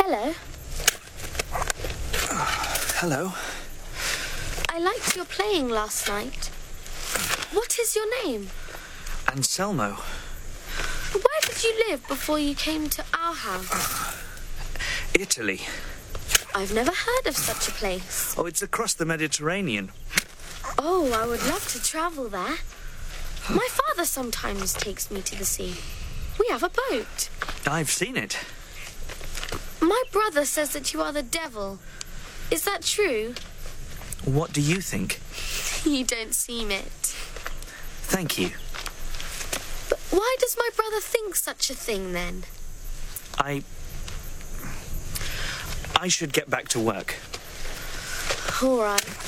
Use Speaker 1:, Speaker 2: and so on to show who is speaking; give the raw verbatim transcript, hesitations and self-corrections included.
Speaker 1: Hello.
Speaker 2: Hello.
Speaker 1: I liked your playing last night. What is your name?
Speaker 2: Anselmo.
Speaker 1: Where did you live before you came to our house?
Speaker 2: Italy.
Speaker 1: I've never heard of such a place.
Speaker 2: Oh, it's across the Mediterranean.
Speaker 1: Oh, I would love to travel there. My father sometimes takes me to the sea. We have a boat.
Speaker 2: I've seen it.
Speaker 1: My brother says that you are the devil. Is that true?
Speaker 2: What do you think?
Speaker 1: You don't seem it.
Speaker 2: Thank you.
Speaker 1: But why does my brother think such a thing, then?
Speaker 2: I... I should get back to work.
Speaker 1: All right.